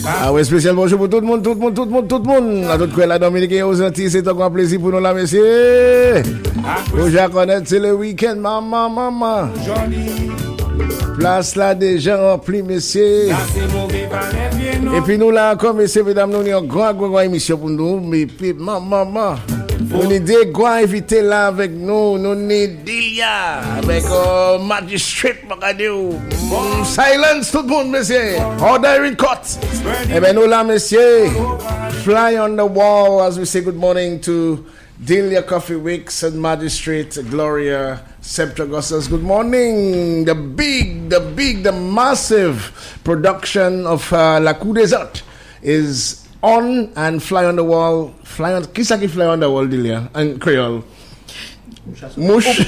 Un spécial bonjour pour tout le monde, tout le monde. À tout la Dominique et aux Antilles, c'est un plaisir pour nous là, messieurs. Déjà connaître, c'est le week-end, maman. Place là déjà remplie, messieurs. Et puis nous là, comme messieurs, mesdames, nous avons une grande émission pour nous. Mais puis, maman. Nous avons des grands invités là avec nous. Nous avons Dilia avec Magistrate Magadeo. Silence tout le monde, messieurs. Order in court. Eh bien, nous là, messieurs. Fly on the wall as we say good morning to Delia Coffee Wicks and Magistrate Gloria Septagostas. Good morning. The massive production of La Coup des Arts is on and Fly on the Wall. Qui qui Fly on the Wall, Delia? And Creole. Mouche.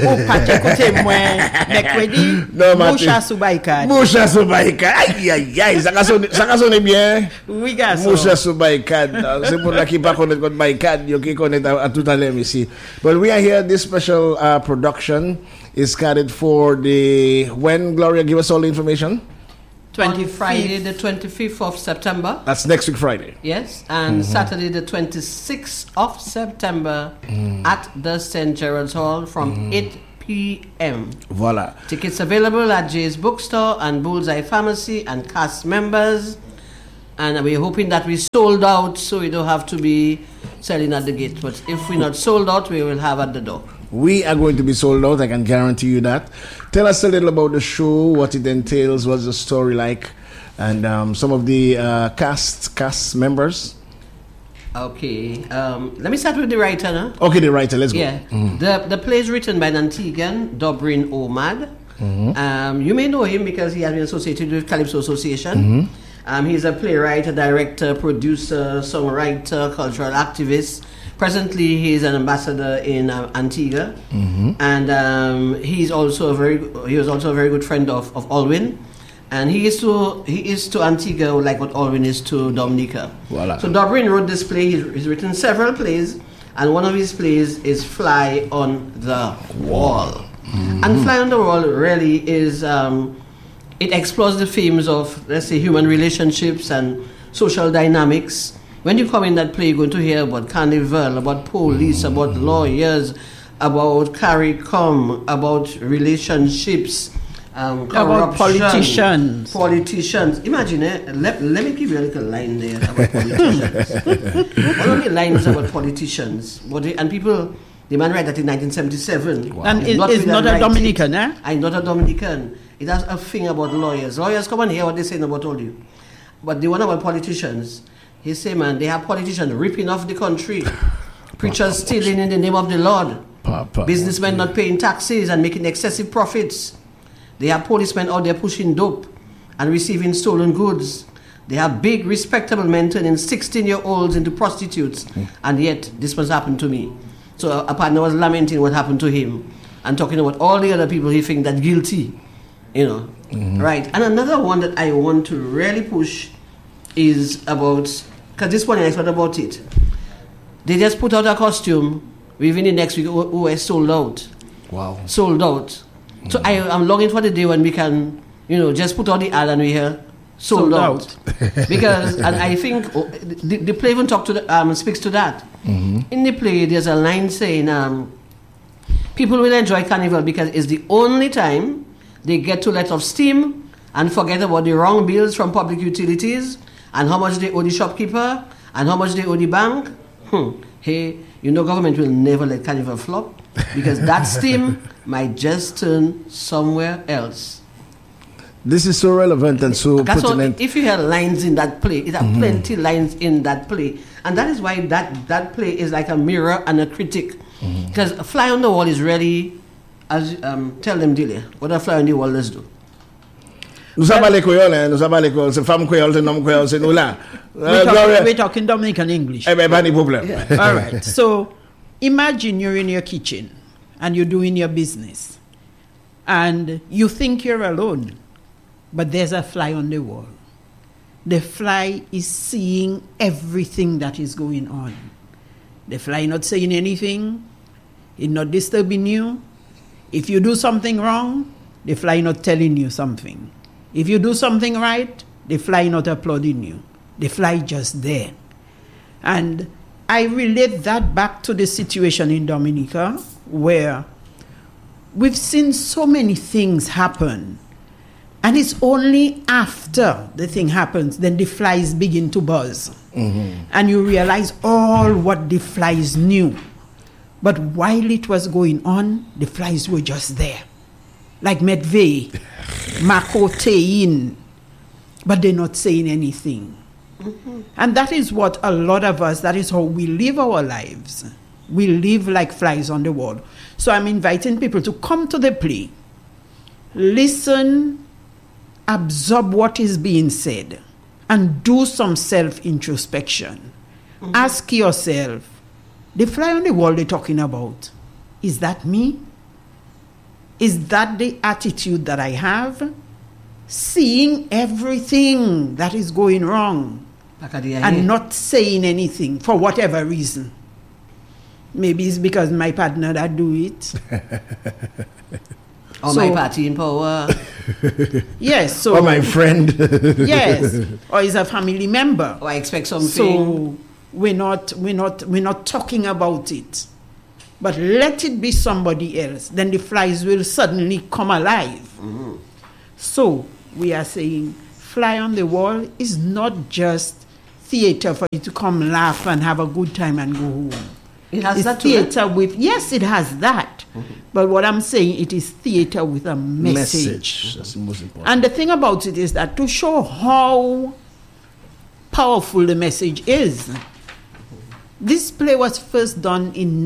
Moucha Soubaïka. Moucha Soubaïka. Aïe. Ça sonne bien. Oui, garçon. Moucha Soubaïka. C'est pour la qui pas connaît contre Baïkad, qui connaît à tout à l'heure ici. But we are here. This special production is scheduled for when Gloria give us all the information? Friday, the 25th of September. That's next week Friday. Yes, and Saturday, the 26th of September at the St. Gerald's Hall from 8 p.m. Voila. Tickets available at Jay's Bookstore and Bullseye Pharmacy and cast members. And we're hoping that we sold out so we don't have to be selling at the gate. But if we're not sold out, we will have at the door. We are going to be sold out, I can guarantee you that. Tell us a little about the show, what it entails, what's the story like, and some of the cast members. Okay, let me start with the writer now. Okay, the writer, let's go. Yeah, the play is written by an Antiguan, Dobrin Omad. You may know him because he has been associated with Calypso Association. He's a playwright, a director, producer, songwriter, cultural activist. Presently, he is an ambassador in Antigua, and he was also a very good friend of Alwyn, and he is to Antigua like what Alwyn is to Dominica. Voila. So Dobrin wrote this play. He's written several plays, and one of his plays is Fly on the Wall. And Fly on the Wall really is it explores the themes of, let's say, human relationships and social dynamics. When you come in that play, you're going to hear about carnival, about police, about lawyers, about CARICOM, about relationships, about politicians. Imagine, let me give you a little line there about politicians. One of the lines about politicians, and people, the man wrote that in 1977. Wow. And it's not a Dominican, eh? I'm not a Dominican. It has a thing about lawyers. Lawyers come and hear what they say about all you. But the one about politicians, he say, man, they have politicians ripping off the country, preachers stealing in the name of the Lord, businessmen not paying taxes and making excessive profits. They have policemen out there pushing dope and receiving stolen goods. They have big, respectable men turning 16-year-olds into prostitutes, and yet this must happen to me. So a partner was lamenting what happened to him and talking about all the other people he think that guilty, right? And another one that I want to really push is about, because this one I thought about it. They just put out a costume within the next week who is sold out. Wow. Sold out. So I'm longing for the day when we can, just put out the ad and we hear sold out. Because, and I think the play even speaks to that. In the play, there's a line saying, people will enjoy Carnival because it's the only time they get to let off steam and forget about the wrong bills from public utilities and how much they owe the shopkeeper and how much they owe the bank. Hey, government will never let Carnival flop because that steam might just turn somewhere else. This is so relevant and so pertinent. If you hear lines in that play, it have plenty lines in that play. And that is why that play is like a mirror and a critic. Because Fly on the Wall is really, as tell them, Delia, what a Fly on the Wall let's do. Nous avons les Creoles, c'est femmes Creoles, c'est nom Creoles, c'est nous là. We're talking Dominican English. Eh bien, pas de problème. All right. So, imagine you're in your kitchen and you're doing your business. And you think you're alone, but there's a fly on the wall. The fly is seeing everything that is going on. The fly not saying anything. It's not disturbing you. If you do something wrong, the fly not telling you something. If you do something right, the fly not applauding you. They fly just there. And I relate that back to the situation in Dominica, where we've seen so many things happen. And it's only after the thing happens, then the flies begin to buzz. And you realize all what the flies knew. But while it was going on, the flies were just there. Like Medvay, Makotein, but they're not saying anything. And that is what a lot of us, that is how we live our lives. We live like flies on the wall. So I'm inviting people to come to the play, listen, absorb what is being said, and do some self-introspection. Ask yourself, the fly on the wall they're talking about, is that me? Is that the attitude that I have? Seeing everything that is going wrong and not saying anything for whatever reason. Maybe it's because my partner that do it. Or my party in power. Yes. So, or my friend. Yes. Or is a family member. Or I expect something. So we're not talking about it. But let it be somebody else. Then the flies will suddenly come alive. So we are saying fly on the wall is not just theater for you to come laugh and have a good time and go home. It has it's that theater with, yes, it has that. But what I'm saying, it is theater with a message. That's the most important. And the thing about it is that to show how powerful the message is, this play was first done in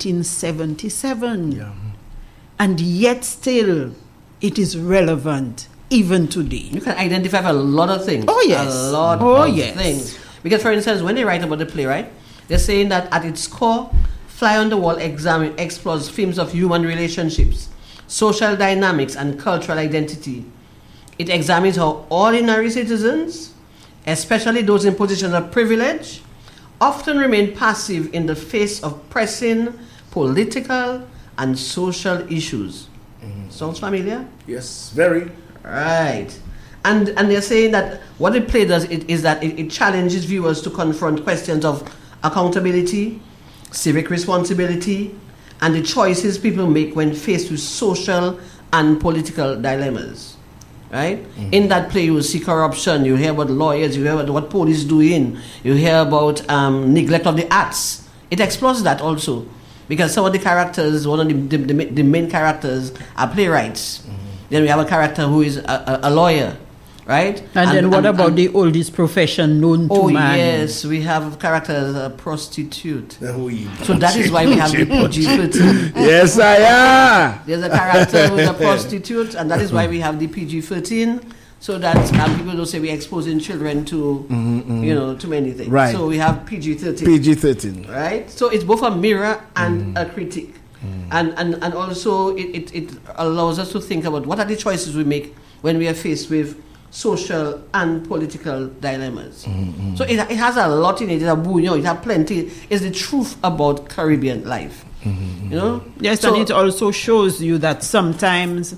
1977. Yeah. And yet still, it is relevant even today. You can identify a lot of things. Oh, yes. A lot of things. Because, for instance, when they write about the play, right, they're saying that at its core, Fly on the Wall explores themes of human relationships, social dynamics, and cultural identity. It examines how ordinary citizens, especially those in positions of privilege, often remain passive in the face of pressing political and social issues. Sounds familiar? Yes, very. Right. And they're saying that what the play does is that it challenges viewers to confront questions of accountability, civic responsibility, and the choices people make when faced with social and political dilemmas. Right? In that play, you will see corruption, you hear about lawyers, you hear about what police doing, you hear about neglect of the arts. It explores that also. Because some of the characters, one of the main characters are playwrights. Then we have a character who is a lawyer, right? And then what about the oldest profession known to man? Oh, yes, we have characters, a prostitute. So that is why we have the PG-13. Yes, I am. There's a character who's a prostitute, and that is why we have the PG-13. So that people don't say we're exposing children to, to many things. Right. So we have PG-13. PG-13. Right? So it's both a mirror and a critique. And also it allows us to think about what are the choices we make when we are faced with social and political dilemmas. So it has a lot in it. It has plenty. It's the truth about Caribbean life. You know? Yes, so, and it also shows you that sometimes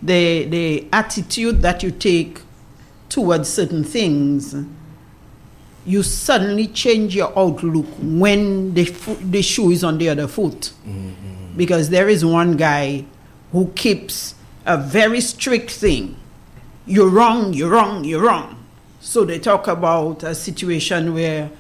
the attitude that you take towards certain things, you suddenly change your outlook when the shoe is on the other foot. Because there is one guy who keeps a very strict thing. You're wrong, you're wrong, you're wrong. So they talk about a situation where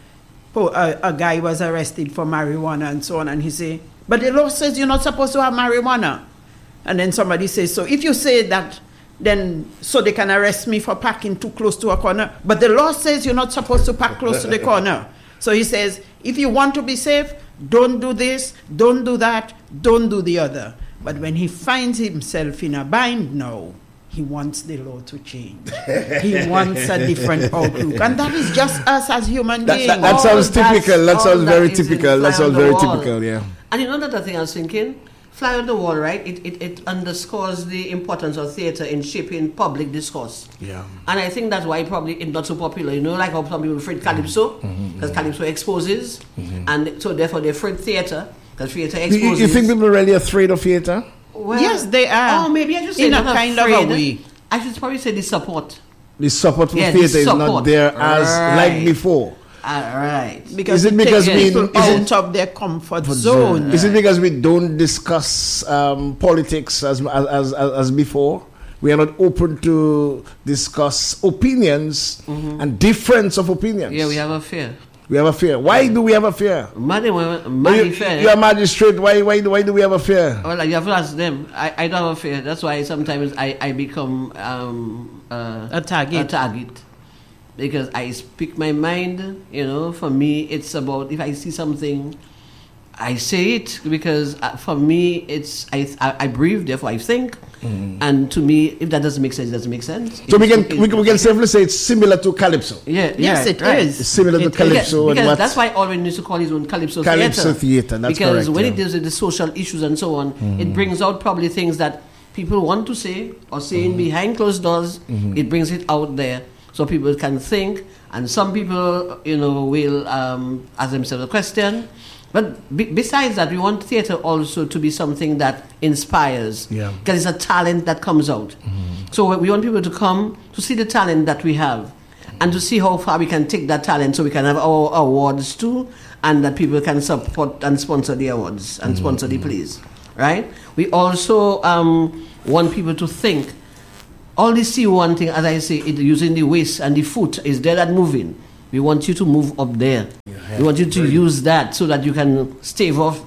a guy was arrested for marijuana and so on, and he say, but the law says you're not supposed to have marijuana. And then somebody says, so if you say that, then so they can arrest me for parking too close to a corner. But the law says you're not supposed to park close to the corner. So he says, if you want to be safe, don't do this, don't do that, don't do the other. But when he finds himself in a bind now, he wants the law to change. He wants a different outlook. And that is just us as human beings. That sounds typical. That sounds very typical. That sounds very typical, yeah. And you know another thing I was thinking? Fly on the Wall, right? It underscores the importance of theatre in shaping public discourse. Yeah. And I think that's why probably it's not so popular. You know, like how some people afraid Calypso, because Calypso exposes, and so therefore they're afraid theatre, because theatre exposes. You think people are really afraid of theatre? Well, yes, they are. Oh, maybe I should say in a kind of a way. I should probably say the support. The support for Yeah, theatre the is not support. there as like Right. before. Right. Because Is it it because takes we- people is it- out of their comfort zone. Is it because we don't discuss politics as before? We are not open to discuss opinions and difference of opinions. Yeah, we have a fear. We have a fear. Why do we have a fear? Money fear. You're a magistrate. Why do we have a fear? Well, you have to ask them. I don't have a fear. That's why sometimes I become A target. A target. Because I speak my mind, for me it's about, if I see something, I say it, because for me it's, I breathe, therefore I think, and to me, if that doesn't make sense, it doesn't make sense. So we can safely say it's similar to Calypso. Yeah, Yes, it is. It's similar to It is. Calypso. and because what- that's why Alwyn used to call his own Calypso Calypso theatre, that's because correct, when yeah. it deals with the social issues and so on, it brings out probably things that people want to say or saying behind closed doors. It brings it out there so people can think, and some people, will ask themselves a question. But besides that, we want theatre also to be something that inspires, Yeah. because it's a talent that comes out. So we want people to come to see the talent that we have, and to see how far we can take that talent, so we can have our awards too, and that people can support and sponsor the awards and sponsor the plays, right? We also want people to think. All this C1 thing, as I say, it using the waist and the foot is there that moving. We want you to move up there. We want you to use that so that you can stave off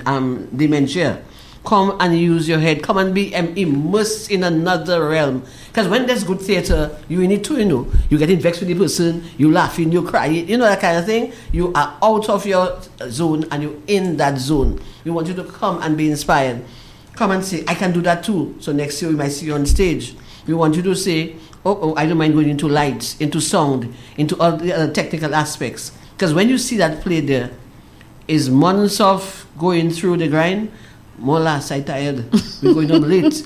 dementia. Come and use your head. Come and be immersed in another realm. Because when there's good theatre, you in it too, You get vexed with the person, you laughing, you crying, that kind of thing. You are out of your zone and you're in that zone. We want you to come and be inspired. Come and say, I can do that too. So next year we might see you on stage. We want you to say, I don't mind going into lights, into sound, into all the other technical aspects. Because when you see that play there, is months of going through the grind, more last, I tired, we're going up late,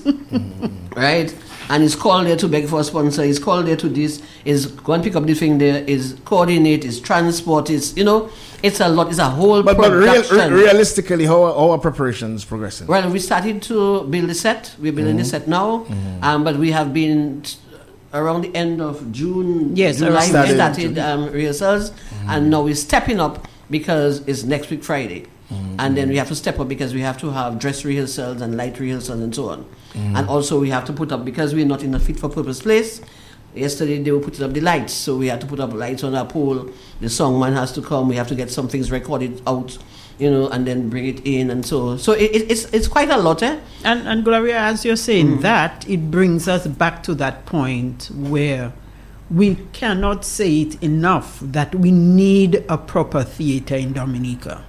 right? And he's called there to beg for a sponsor, he's called there to this, is go and pick up the thing there, is coordinate, is transport, is, it's a lot, it's a whole production. Realistically, how are preparations progressing? Well, we started to build the set. We're building the set now, but we have been around the end of June, Yes, July, we started started rehearsals, and now we're stepping up because it's next week Friday, and then we have to step up because we have to have dress rehearsals and light rehearsals and so on, and also we have to put up, because we're not in a fit for purpose place. Yesterday they were putting up the lights, so we had to put up lights on our pole. The songman has to come. We have to get some things recorded out, and then bring it in, and so it's quite a lot, eh? And Gloria, as you're saying that, it brings us back to that point where we cannot say it enough that we need a proper theatre in Dominica,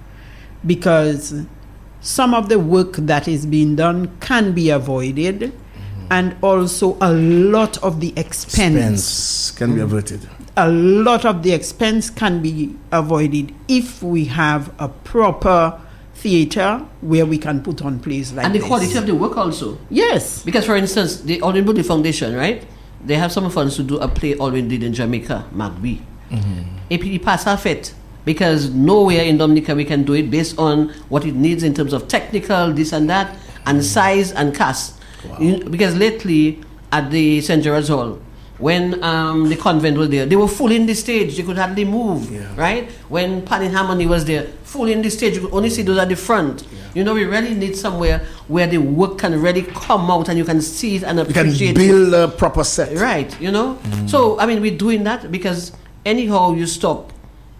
because some of the work that is being done can be avoided, and also a lot of the expense Can be averted. a lot of the expense can be avoided if we have a proper theatre where we can put on plays like And the this. quality of the work also. Yes. Because, for instance, the Alwyn Budley Foundation, right? They have some funds to do a play Alwyn did in Jamaica, MacB. It pass our fit, because nowhere in Dominica we can do it based on what it needs in terms of technical, this and that, and size and cast. Because lately at the St. Gerard's Hall, when the convent was there, they were full in the stage. They could hardly move, right? When Panning Harmony was there, full in the stage. You could only see those at the front. We really need somewhere where the work can really come out and you can see it and You can appreciate it. build a proper set. Right, So, we're doing that because anyhow you stop,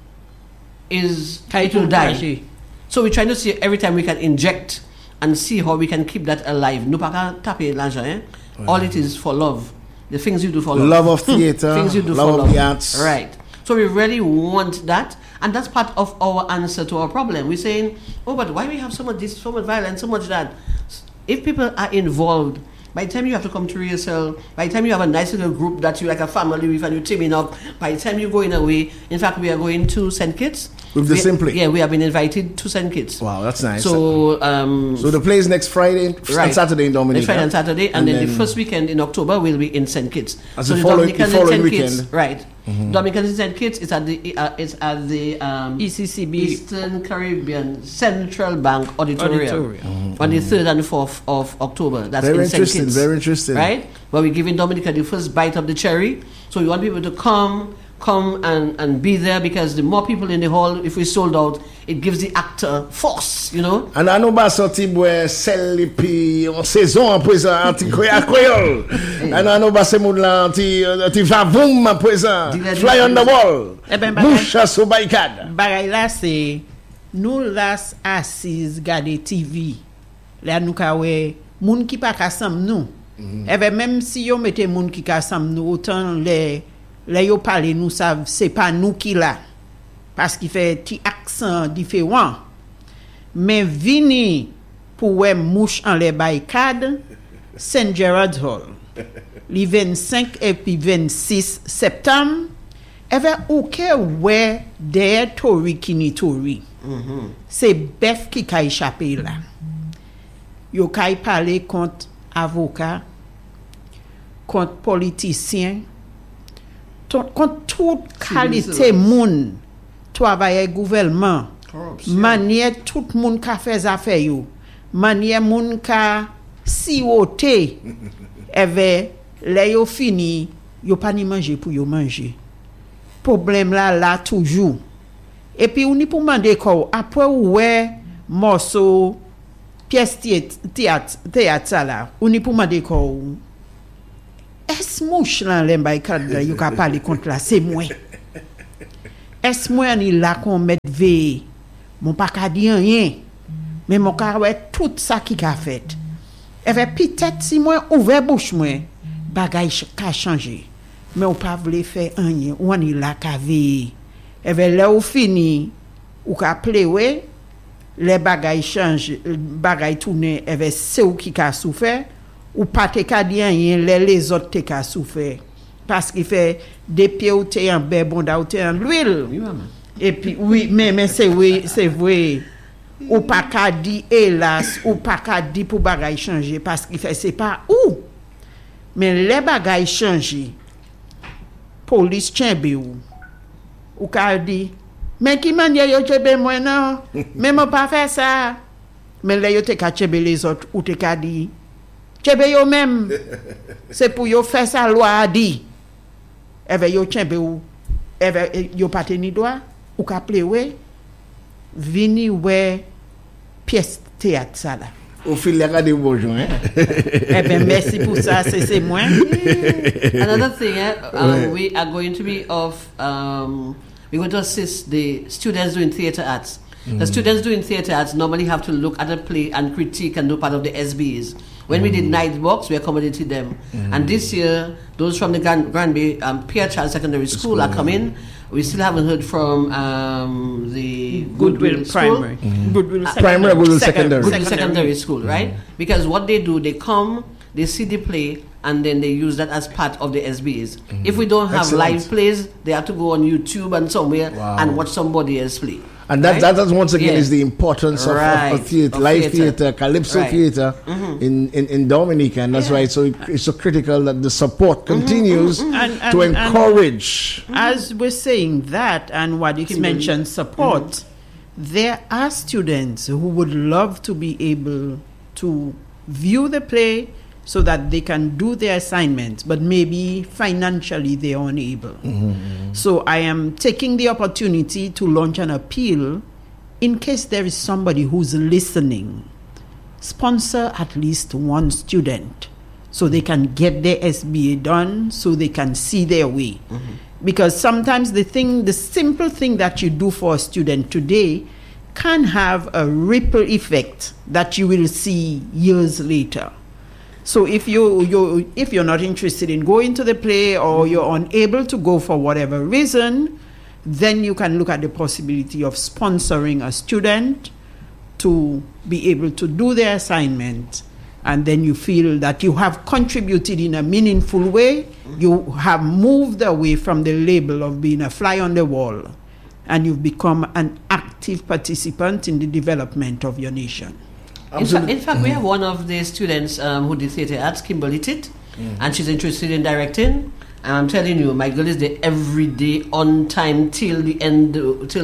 it will die. So we're trying to see every time we can inject and see how we can keep that alive. All it is for love. The things you do for love. Love of theatre, things you do love for of love. the arts. Right. So we really want that. And that's part of our answer to our problem. We're saying, but why we have so much this, so much violence, so much that? If people are involved, by the time you have to come to rehearsal, by the time you have a nice little group that you like a family with and you're teaming up, by the time you're going away, in fact, we are going to St. Kitts. With the same play? Yeah, we have been invited to St. Kitts. Wow, that's nice. So, so the play is next Friday and Saturday in Dominica. Next Friday and Saturday, and then the first weekend in October we'll be in St. Kitts. As so the the following Dominicans in weekend. St. Kitts, right. Dominican St. Kitts is at the ECCB Eastern Caribbean Central Bank Auditorium. On the 3rd and 4th of October. That's very in St. interesting. Kitts. Very interesting. Right? But we're giving Dominica the first bite of the cherry. So we want people to come and be there, because the more people in the hall, if we sold out, it gives the actor force, you know. And I know about sorti boy sel pi en saison en présent anti créole. And I know about ces moun là anti vavoum en présent. Fly on the wall. Moucha sou barricade. Bagay la c'est nous las assis gade TV. Là nous ka wè moun ki pa ka sam nou. Même si yo mette moun ki ka sam nou, autant les yo parler nous savent c'est pas nous qui là. Parce qu'il fait petit accent différent. Mais vini pour ouais mouche en les barricades, St. Gerard's Hall. Le 25 et puis 26 septembre, avait aucun ouais derrière Tori Kini Tori. C'est bœuf qui a échappé là. Yo kay parler contre avocat, contre politicien, contre toute qualité moun travailler gouvernement, manière tout moun ka fait affaire yo, manière moun ka siwote, avait les yo fini, yo pas ni manger pour yo manger. Problème là toujours. Et puis on ni pour demander quoi après ouais morceau pièce théâtre là, on ni pour demander quoi. Est-ce mouche là les barricades yo ka parler contre là, c'est moi. Est-ce moi ni là qu'on met veille, mon pas ka di rien, mais mon ka ouais tout ça qui a fait. Et peut-être si moi ouvert bouche moi, bagay ka changer. Mais on pas voulait faire rien, on ni là ka veille. Et là ou fini ou ka plewe, les bagay change, bagay tourner, et c'est ou qui ka souffert ou pas te ka di rien, les autres te ka souffert. Parce qu'il fait des pieds ou t'es en bébon ou t'es en l'huile. Et puis oui, mais c'est vrai. Ou pas qu'à dire hélas, ou pas qu'à dire pour bagay changer, parce qu'il fait c'est pas où. Mais les bagay changer, police tchembe ou qu'à dire, mais qui m'a dit yo tchembe moi non, mais moi pas faire ça. Mais là yo te qu'à tchembe les autres, ou te qu'à dire, tchembe yo même, c'est pour yo faire ça loi a dit. Eve yo tchembe ou eve yo pas teni droit ou ka plewe vini ouais pièce théâtre ça là au fil les radio bonjour hein. Merci pour ça, c'est moi. Another thing, we are going to be we're going to assist the students doing theater arts. The students doing theater arts normally have to look at a play and critique and do part of the SBs. When we did Night Box, we accommodated them. And this year, those from the Granby Pierre Charles Secondary School are coming. We still haven't heard from the Goodwill Primary. Goodwill Secondary School, right? Because what they do, they come, they see the play, and then they use that as part of the SBs. If we don't have live plays, they have to go on YouTube and somewhere and watch somebody else play. And that once again is the importance of theater, live theater, calypso theater in Dominica, and that's right. So it's so critical that the support continues to encourage. As we're saying that, and what it's mentioned, support, there are students who would love to be able to view the play so that they can do their assignments, but maybe financially they are unable. So I am taking the opportunity to launch an appeal in case there is somebody who's listening. Sponsor at least one student so they can get their SBA done, so they can see their way. Because sometimes the simple thing that you do for a student today can have a ripple effect that you will see years later. So if you're not interested in going to the play, or you're unable to go for whatever reason, then you can look at the possibility of sponsoring a student to be able to do their assignment, and then you feel that you have contributed in a meaningful way. You have moved away from the label of being a fly on the wall, and you've become an active participant in the development of your nation. In fact, we have one of the students who did theater arts, Kimberly Titt, and she's interested in directing. And I'm telling you, my girl is there every day, on time, till the end.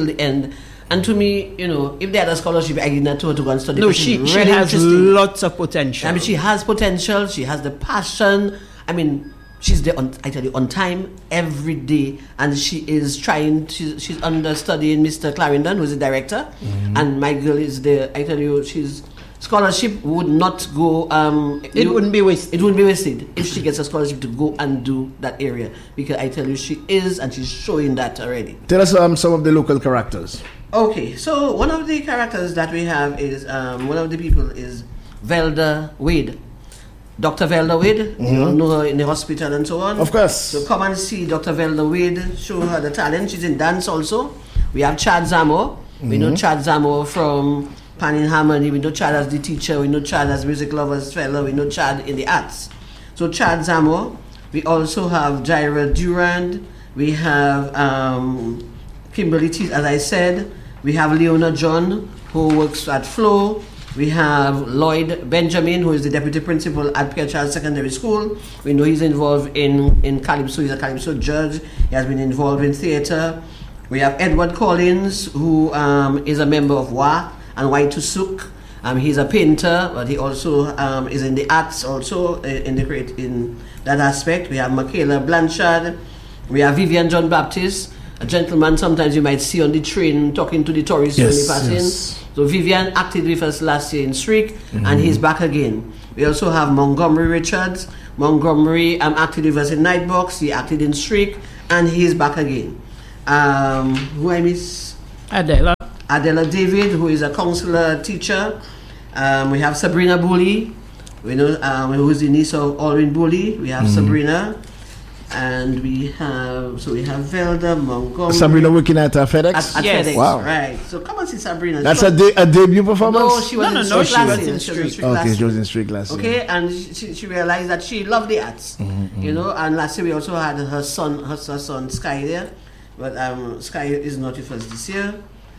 And to me, you know, if they had a scholarship, I did not to her to go and study. No, she has lots of potential. I mean, she has potential. She has the passion. I mean, she's there on time every day, and she is trying. She's understudying Mr. Clarendon, who's the director, and my girl is there. I tell you, she's scholarship would not go. It wouldn't be wasted. It wouldn't be wasted if she gets a scholarship to go and do that area, because I tell you, she is, and she's showing that already. Tell us some of the local characters. Okay, so one of the characters that we have is one of the people is Velda Wade. Dr. Velda Wade, you all know her in the hospital and so on. Of course. So come and see Dr. Velda Wade, show her the talent. She's in dance also. We have Chad Zamo. We know Chad Zamo from Pan in Harmony. We know Chad as the teacher. We know Chad as music lovers fellow. We know Chad in the arts. So Chad Zamo. We also have Jaira Durand. We have Kimberly T, as I said. We have Leona John, who works at Flow. We have Lloyd Benjamin, who is the deputy principal at Pierre Charles Secondary School. We know he's involved in Calypso. He's a Calypso judge. He has been involved in theatre. We have Edward Collins, who is a member of WA and Y2Suk. He's a painter, but he also is in the arts also in that aspect. We have Michaela Blanchard. We have Vivian John Baptist, a gentleman sometimes you might see on the train talking to the tourists when they pass in. So Vivian acted with us last year in Shriek, and he's back again. We also have Montgomery Richards. Montgomery acted with us in Nightbox. He acted in Shriek, and he's back again. Who I miss? Adela David, who is a counselor teacher. We have Sabrina Bully. We know who's the niece of Alwyn Bully. We have Sabrina. And we have Velda, Montgomery. Sabrina working at FedEx? At Yes. FedEx, Wow. right. So come and see Sabrina. That's a debut performance? No, she was in Street last was year. in She was in Street. Street last Okay, she year. was in Street last year. Okay, and she realized that she loved the arts, you know. And last year we also had her son Sky there, but Sky is not with us this year.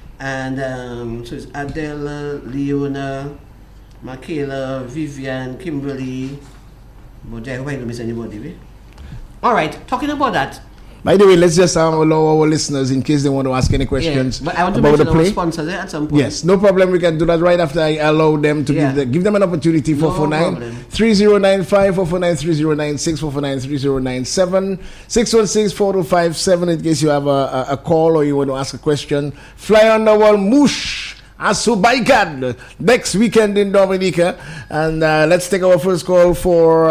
And so it's Adela, Leona, Michaela, Vivian, Kimberly. But I hope I don't miss anybody. Eh? All right, talking about that. By the way, let's just allow our listeners, in case they want to ask any questions But I want to about the mention our play. sponsors at some point. Yes, no problem. We can do that right after I allow them to give them an opportunity. 449-3095, 449-3096, 449-3097, 616-4257 in case you have a call or you want to ask a question. Fly on the wall, Mush Asubaikad next weekend in Dominica. And let's take our first call for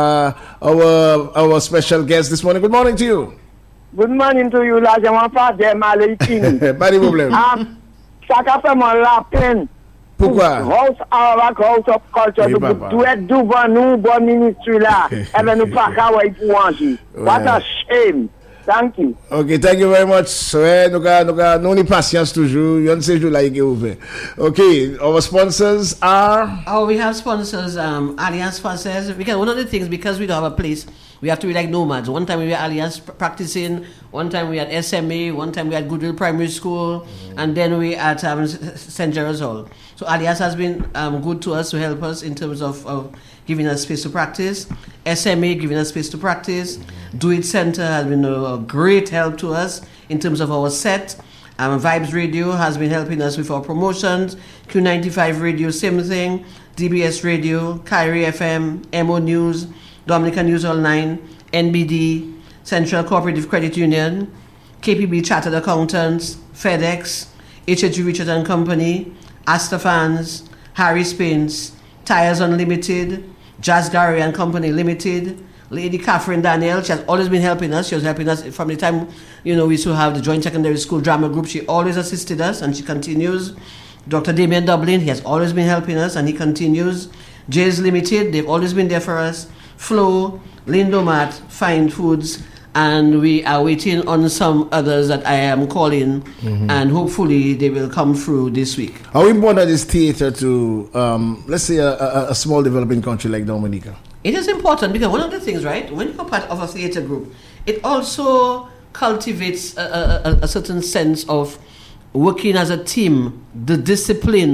our special guest this morning. Good morning to you. Good morning to you, là, je m'en parle de Malétine. Pas de problème. Ça a fait mon la peine. Pourquoi? House of Culture, Oui, papa. tout être devant nous, bon ministre là, et bien nous pas qu'à pour manger. What a shame. Thank you. Okay, thank you very much. Ouais, nous avons patience toujours. Il y a un séjour là qui est ouvert. Okay, our sponsors are... Oh, we have sponsors, Alliance sponsors. One of the things, because we don't have a place, we have to be like nomads. One time we were Alliance practicing, one time we had SMA, one time we had Goodwill Primary School, and then we at St. Gerard's Hall. So Alliance has been good to us to help us in terms of giving us space to practice. SMA giving us space to practice. Do It Center has been a great help to us in terms of our set. Vibes Radio has been helping us with our promotions. Q95 Radio, same thing. DBS Radio, Kyrie FM, MO News, Dominica News All 9, NBD, Central Cooperative Credit Union, KPB Chartered Accountants, FedEx, HHG Richard and Company, Astafans, Harry Spins, Tires Unlimited, Jazz Gary and Company Limited, Lady Catherine Daniel. She has always been helping us. She was helping us from the time, we used to have the Joint Secondary School Drama Group. She always assisted us, and she continues. Dr. Damien Dublin, he has always been helping us, and he continues. Jay's Limited, they've always been there for us. Flo, Lindomat, Fine Foods, and we are waiting on some others that I am calling, and hopefully they will come through this week. How important is theater to, let's say, a small developing country like Dominica? It is important because one of the things, right, when you're part of a theater group, it also cultivates a certain sense of working as a team, the discipline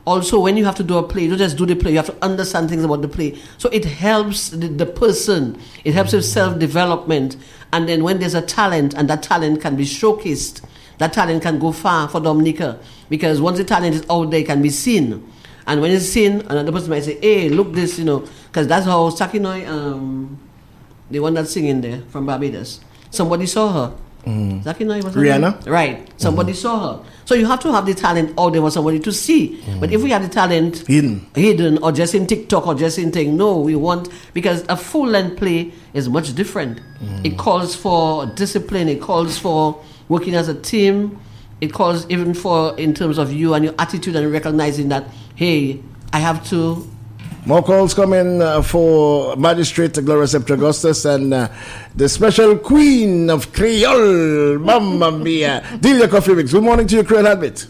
Also, when you have to do a play, you don't just do the play, you have to understand things about the play. So it helps the person, it helps with self-development. And then when there's a talent, and that talent can be showcased, that talent can go far for Dominica. Because once the talent is out there, it can be seen. And when it's seen, another person might say, hey, look this, because that's how Sakinoy, the one that's singing there from Barbados, somebody saw her. Sakinoy was Rihanna? Right. Somebody saw her. So you have to have the talent out there for somebody to see. But if we have the talent hidden or just in TikTok or just in thing, no, we want, because a full-length play is much different. It calls for discipline. It calls for working as a team. It calls even for, in terms of you and your attitude and recognizing that, hey, I have to. More calls coming for Magistrate Gloria Scepter Augustus and the special queen of Creole, Mamma Mia, Delia Coffee Mix. Good morning to you, Creole Habit.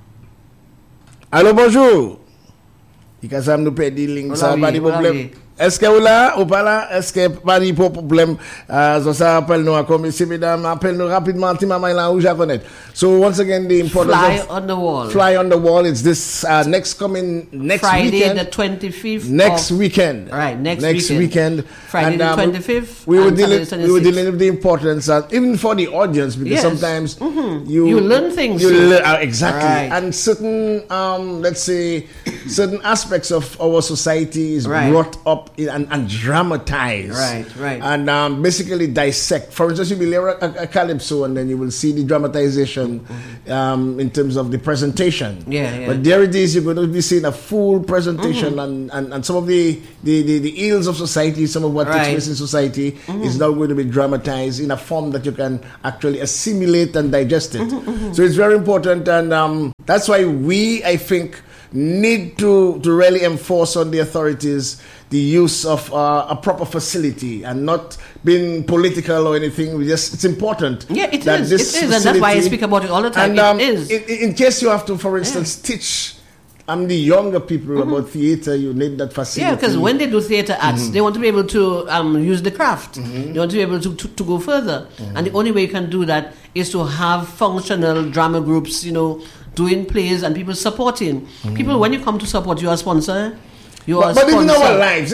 Allô, bonjour. Because I'm not dealing ça pas de problème. Est-ce que vous là ou pas là? Est-ce que pas de problème? Ça appelle nous à commissaire mesdames, appelle nous rapidement ti maman là où je connais. So once again the importance Fly of on the wall. Fly on the wall. It's this next Friday, weekend. the 25th. Next weekend. Right, next weekend. Friday the 25th. We were dealing with the importance, even for the audience, because sometimes you learn things. Exactly. Right. And certain, let's say, certain aspects of our society is brought up and dramatized. Right. And basically dissect. For instance, you will hear a calypso and then you will see the dramatization in terms of the presentation. Yeah. But there it is, you're going to be seeing a full presentation and some of the ills of society, some of what takes place in society is now going to be dramatized in a form that you can actually assimilate and digest it. So it's very important, and that's why I think, need to really enforce on the authorities the use of a proper facility and not being political or anything. It's important. Yeah, it is, and that's why I speak about it all the time. And, it is. In case you have to, for instance, teach the younger people about theater, you need that facility. Yeah, because when they do theater arts, they want to be able to use the craft. They want to be able to go further. And the only way you can do that is to have functional drama groups, doing plays and people supporting. People, when you come to support, you are a sponsor. But even our lives,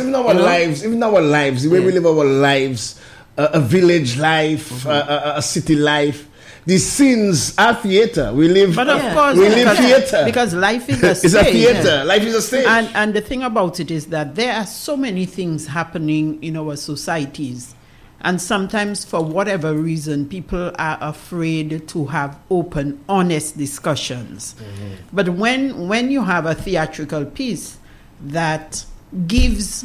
the way we live our lives, a village life, a city life, the scenes are theater. We live, but of course, we live theater because life is a stage. It's a theater. Life is a stage. And the thing about it is that there are so many things happening in our societies, and sometimes for whatever reason, people are afraid to have open, honest discussions. But when you have a theatrical piece that gives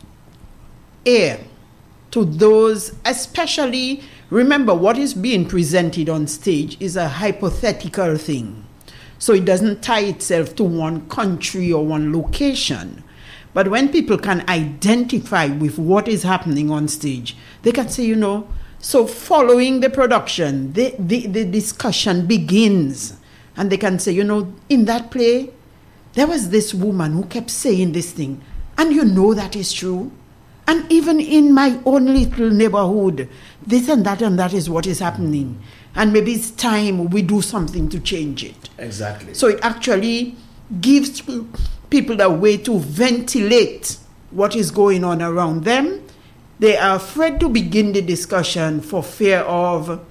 air to those, especially, remember, what is being presented on stage is a hypothetical thing. So it doesn't tie itself to one country or one location. But when people can identify with what is happening on stage, they can say, so following the production, the discussion begins. And they can say, in that play, there was this woman who kept saying this thing. And that is true. And even in my own little neighborhood, this and that is what is happening. And maybe it's time we do something to change it. Exactly. So it actually gives people a way to ventilate what is going on around them. They are afraid to begin the discussion for fear of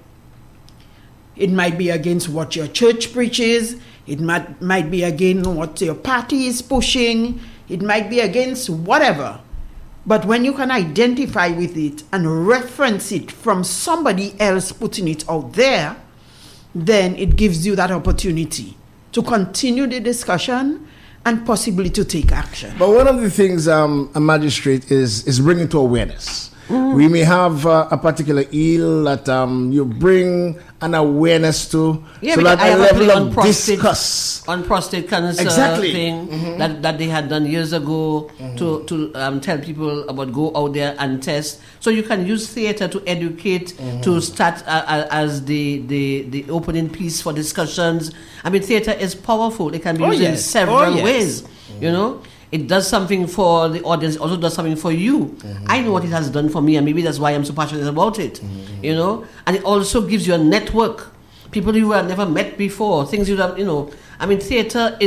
it might be against what your church preaches. It might be against what your party is pushing. It might be against whatever. But when you can identify with it and reference it from somebody else putting it out there, then it gives you that opportunity to continue the discussion and possibly to take action. But one of the things a magistrate is bringing to awareness. We may have a particular ill that you bring an awareness to, so that a level of discuss on prostate cancer thing that they had done years ago to tell people about go out there and test. So you can use theater to educate, to start as the opening piece for discussions. I mean, theater is powerful. It can be used in several ways. It does something for the audience, also does something for you. I know what it has done for me, and maybe that's why I'm so passionate about it. And it also gives you a network. People you have never met before, things you have, I mean, theater is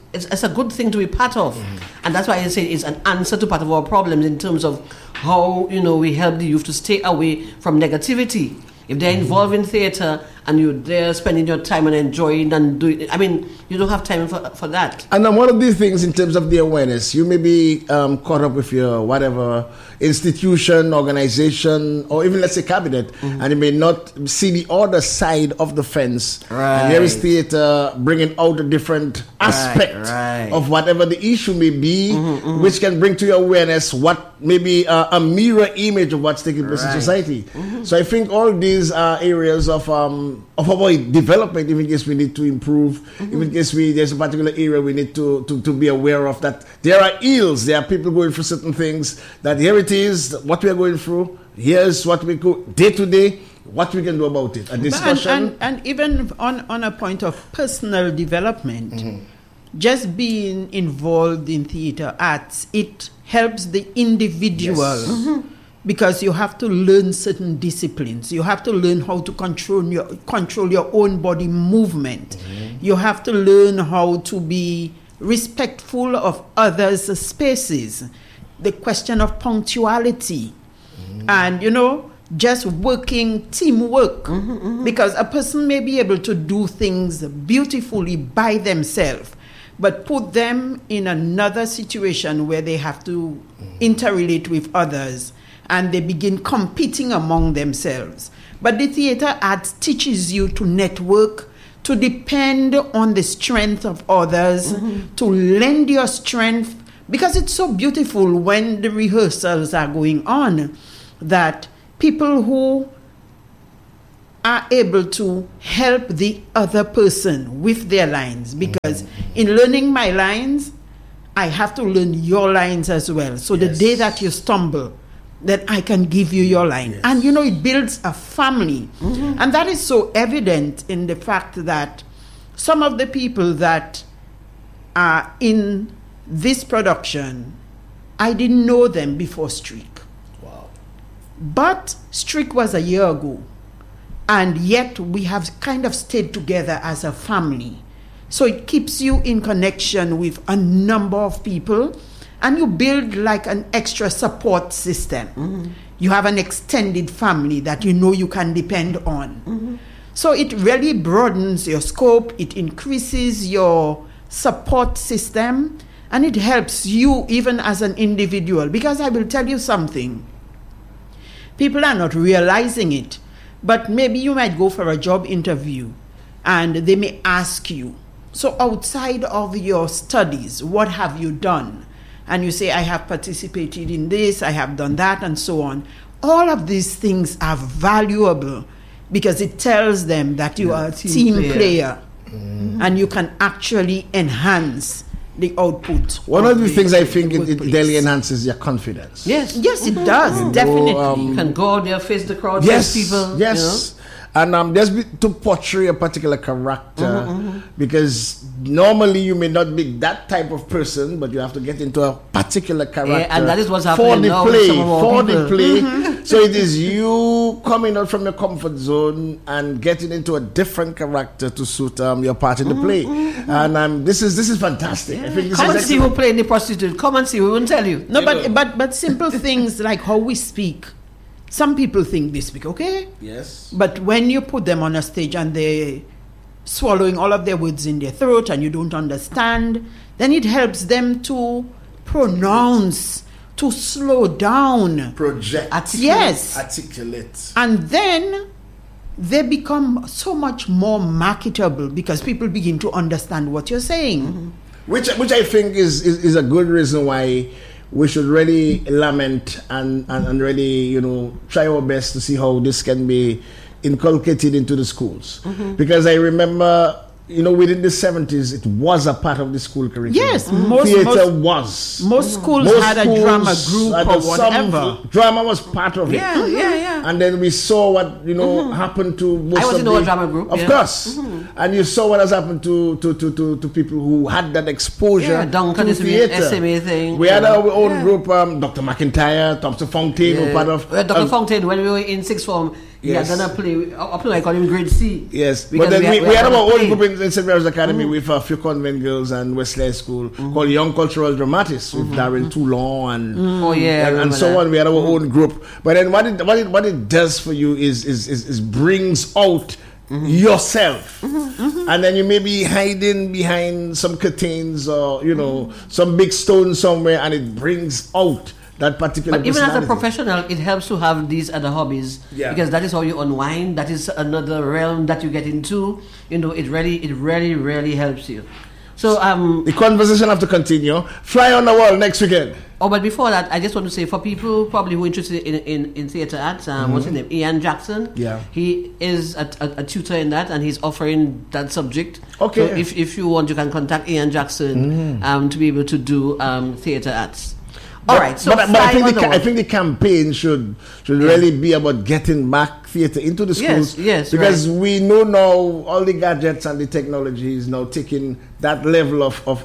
it's a good thing to be part of. And that's why I say it's an answer to part of our problems in terms of how, we help the youth to stay away from negativity. If they're involved in theatre and you're there spending your time and enjoying and doing, you don't have time for that. And one of these things in terms of the awareness, you may be caught up with your whatever institution, organization, or even let's say cabinet, and you may not see the other side of the fence. Right. And there is theatre bringing out a different aspect of whatever the issue may be, which can bring to your awareness what may be a mirror image of what's taking place in society. So I think all these are areas of our development, even in case we need to improve, even in case there's a particular area we need to be aware of, that there are ills, there are people going through certain things, that here it is, what we are going through, here's what we go day to day, what we can do about it. A discussion. And even on a point of personal development, just being involved in theatre arts, it helps the individual. Because you have to learn certain disciplines. You have to learn how to control your own body movement. You have to learn how to be respectful of others' spaces. The question of punctuality. And, just working teamwork. Because a person may be able to do things beautifully by themselves, but put them in another situation where they have to interrelate with others, and they begin competing among themselves. But the theatre arts teaches you to network, to depend on the strength of others, to lend your strength, because it's so beautiful when the rehearsals are going on, that people who are able to help the other person with their lines, because in learning my lines, I have to learn your lines as well. So the day that you stumble, then I can give you your line. And it builds a family. And that is so evident in the fact that some of the people that are in this production, I didn't know them before Streak. Wow. But Streak was a year ago. And yet we have kind of stayed together as a family. So it keeps you in connection with a number of people. And you build like an extra support system. You have an extended family that you can depend on. So it really broadens your scope, it increases your support system, and it helps you even as an individual. Because I will tell you something, people are not realizing it, but maybe you might go for a job interview and they may ask you, so outside of your studies, what have you done? And you say, I have participated in this, I have done that, and so on. All of these things are valuable because it tells them that you are a team player. And you can actually enhance the output. One of the things I think it daily enhances your confidence. Yes, it does, definitely. You can go out there, face the crowd, face people. Yes. And just to portray a particular character, because normally you may not be that type of person, but you have to get into a particular character. And that is what's happening now with some of our people. play. So it is you coming out from your comfort zone and getting into a different character to suit your part in the play. And this is fantastic. I think this Come is and see who played the prostitute. Come and see. We won't tell you. No, but simple things like how we speak. Some people think they speak okay. Yes. But when you put them on a stage and they're swallowing all of their words in their throat and you don't understand, then it helps them to pronounce, to slow down. Project. Articulate. And then they become so much more marketable because people begin to understand what you're saying. Which I think is a good reason why we should really lament and really, try our best to see how this can be inculcated into the schools. Because I remember, within the 70s, it was a part of the school curriculum. Yes, theater was. Most schools had a drama group or whatever. Drama was part of it. Yeah. And then we saw what, happened to most I was of in a drama group. Of course. And you saw what has happened to people who had that exposure to theater. SMA thing. We had our own group, Dr. McIntyre, Thompson Fontaine, were part of. Dr. Fontaine, when we were in sixth form, Yes. We are gonna play up to I call him grade C. Yes, Because but then we had our own play. group in St. Mary's Academy with a few convent girls and Wesley High School called Young Cultural Dramatists with Darren Toulon and Oh yeah, I and remember so that. on. We had our own group, but then what it does for you is brings out yourself, and then you may be hiding behind some curtains or some big stone somewhere, and it brings out that particular. But even as a personality. professional, it helps to have these other hobbies because that is how you unwind. That is another realm that you get into. It really helps you. So the conversation have to continue. Fly on the Wall next weekend. Oh, but before that, I just want to say for people probably who are interested in theatre arts, what's his name? Ian Jackson. Yeah. He is a tutor in that, and he's offering that subject. Okay. So if you want, you can contact Ian Jackson to be able to do theatre arts. All right. So but I think the campaign should really be about getting back theatre into the schools. Yes, because we know now all the gadgets and the technology is now taking that level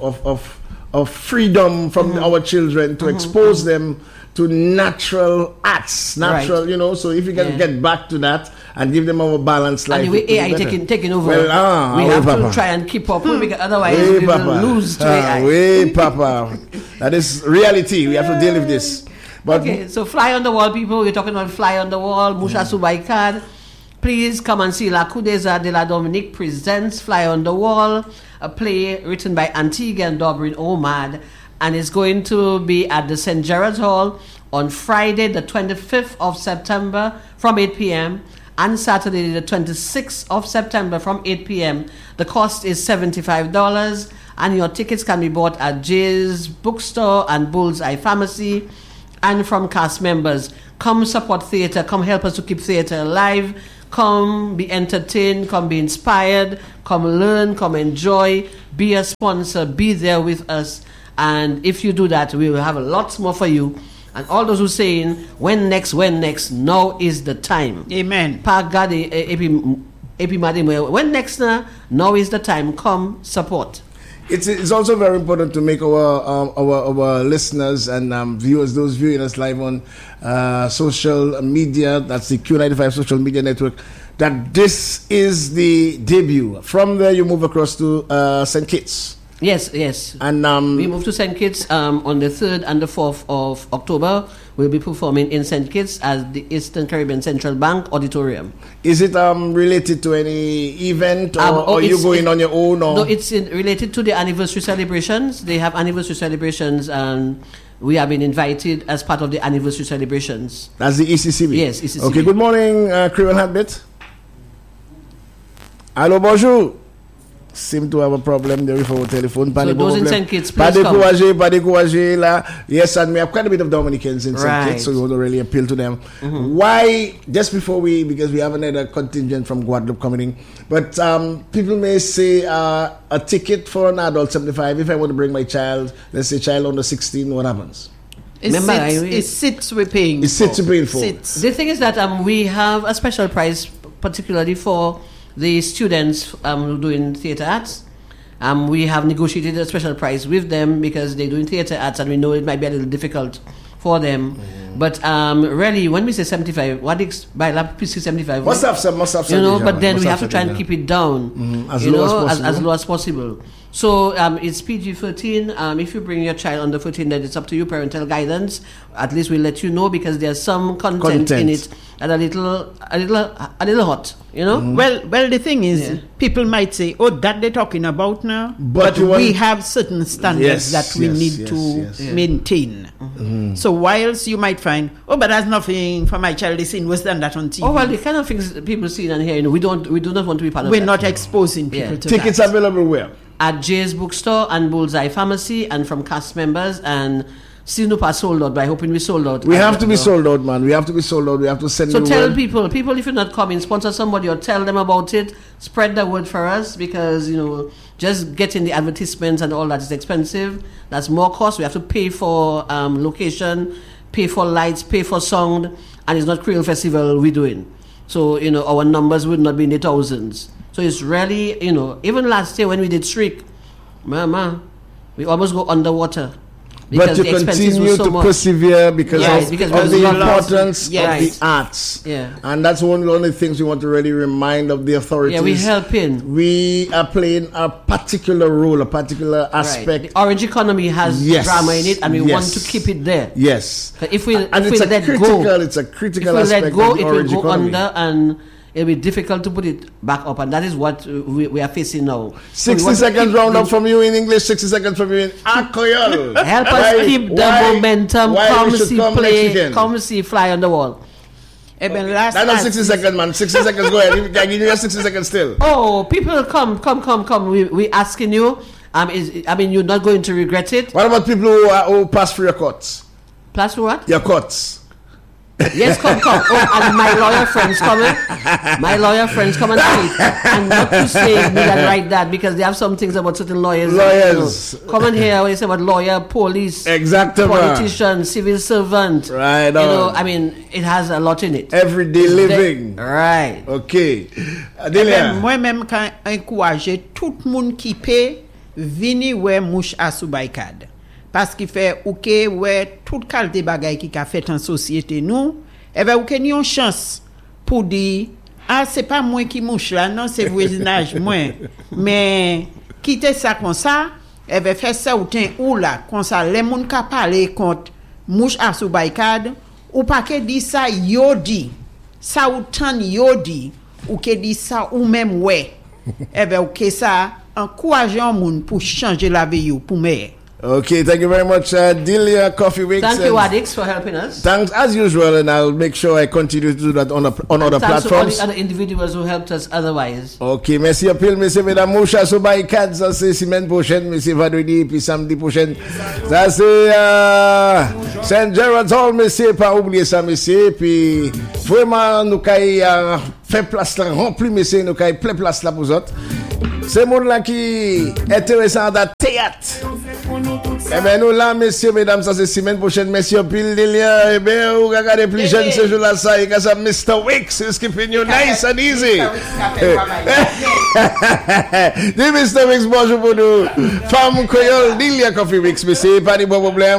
of freedom from our children to expose them to natural arts, so if you can get back to that and give them a more balanced life. And the way AI taking over, well, we have Papa. to try and keep up because otherwise we will lose to AI. Papa. That is reality. We have to deal with this. But Okay, so Fly on the Wall, people. We're talking about Fly on the Wall, Musha Subaikad. Please come and see La Coudeza de la Dominique presents Fly on the Wall, a play written by Antigua and Dobrin Omad, and it's going to be at the St. Gerard's Hall on Friday, the 25th of September from 8 p.m. and Saturday, the 26th of September from 8 p.m. The cost is $75, and your tickets can be bought at Jay's Bookstore and Bullseye Pharmacy and from cast members. Come support theatre. Come help us to keep theatre alive. Come be entertained. Come be inspired. Come learn. Come enjoy. Be a sponsor. Be there with us. And if you do that, we will have lots more for you. And all those who saying, when next, now is the time. Amen. Pagadi, Epi Madime, when next, now is the time. Come support. It's also very important to make our listeners and viewers, those viewing us live on social media, that's the Q95 social media network, that this is the debut. From there, you move across to St. Kitts. Yes. And we move to St. Kitts on the 3rd and the 4th of October. We'll be performing in St. Kitts at the Eastern Caribbean Central Bank Auditorium. Is it related to any event, or you going on your own? Or? No, it's related to the anniversary celebrations. They have anniversary celebrations, and we have been invited as part of the anniversary celebrations. That's the ECCB? Yes, ECCB. Okay, good morning, Creole Habit. Allô, bonjour. Seem to have a problem there with our telephone. So those in St. Kitts, please come. Pas découragé là. Yes, and we have quite a bit of Dominicans in St. Kitts, so we want to really appeal to them. Why, just before because we have another contingent from Guadeloupe coming in, but people may say a ticket for an adult 75, if I want to bring my child, let's say child under 16, what happens? It sits we're paying It sits we're paying for. Sits. The thing is that we have a special price, particularly for the students who doing theatre arts. We have negotiated a special price with them because they're doing theatre arts, and we know it might be a little difficult for them. But really, when we say 75, what is by la 75? Must have some. But then we have to try and keep it down, as low as possible. So it's PG-13. If you bring your child under 14, then it's up to you. Parental guidance. At least we'll let you know because there's some content in it and a little hot. Well, the thing is, people might say, "Oh, that they're talking about now," but we have certain standards that we need to maintain. So whilst you might find, "Oh, but there's nothing for my child is seen worse than that on TV." Oh well, the kind of things people see and hear, we do not want to be part of We're that. not exposing people to tickets that. available where? At Jay's Bookstore and Bullseye Pharmacy, and from cast members, and still no pass sold out, but I hoping we sold out. We have to be sold out, man. We have to be sold out. We have to send. So tell people if you're not coming, sponsor somebody or tell them about it. Spread the word for us because just getting the advertisements and all that is expensive. That's more cost. We have to pay for location, pay for lights, pay for sound, and it's not Creole Festival we're doing. So our numbers would not be in the thousands. So it's really even last year when we did Shriek, mama, we almost go underwater. because but you the expenses continue were so to much. persevere because Yes, of, because of there's the a lot. importance Yes. of the arts. Yeah. And that's one of the only things we want to really remind of the authorities. Yeah, we're helping. We are playing a particular role, a particular aspect. Right. The orange economy has Yes. drama in it, and we Yes. want to keep it there. Yes. If we And if it's we a let critical, go, it's a if critical we aspect let go, of the it will orange go economy. under, and it'll be difficult to put it back up, and that is what we are facing now. So we 60 want to seconds keep round the- up from you in English, 60 seconds from you in Akoyol. Help us keep the momentum. Why Come we should see come play. next weekend? Come see fly on the wall. Last That's not 60 seconds, man. 60 seconds, go ahead. Can I give you 60 seconds still? Oh, people, come. We asking you. You're not going to regret it. What about people who pass for your cuts? Plus what? Your cuts. Yes, come. Oh, and my lawyer friends coming. My lawyer friends come and speak. And not to say me that write that, because they have some things about certain lawyers. Lawyers. Come and hear what you say about lawyer, police, Exactly. politician, civil servant. Right You know, on. it has a lot in it. Everyday living. Right. Okay. Adelia. Moi-même, quand encourager tout le monde qui peut venir ouais mouche à Subaikad. Parce qu'il fait OK ouais toute qualité bagay qui a fait en société nous, et ben OK ni une chance pour dire c'est pas moi qui mouche là, non, c'est voisinage moi. Mais quitter ça comme ça, et ben faire ça ou là comme ça les monde qui parler contre mouche à Subaikad ou pas que dit ça yo dit. Ça ou tant yo dit ou que dit ça ou même ouais. Eh ben OK ça encourager un monde pour changer la vie ou pour meilleur. Okay, thank you very much, Delia Coffee Weeks. Thank you, Adix, for helping us. Thanks as usual, and I'll make sure I continue to do that on other Thanks to all platforms. the other individuals who helped us otherwise. Ok, merci un peu, monsieur, mesdames, Moucha, Subaikad, ça c'est semaine prochaine, monsieur, vendredi, puis samedi prochain. Ça c'est Saint Gerard's Hall, monsieur, pas oublier ça, monsieur, puis vraiment, nous caille fait place là, rempli, monsieur, nous caille plein place là pour vous autres. C'est monde là qui est intéressant dans le théâtre. Eh bien, nous là, messieurs, mesdames, ça c'est semaine prochaine, messieurs, pile Delia, eh bien, vous regardez plus jeune ce jour-là, ça, et ça, Mr. Wicks is keeping you nice and easy. Dis Mr. Wicks, bonjour pour nous. Femme Creole, Delia Coffee Wicks, monsieur, pas de bon problème.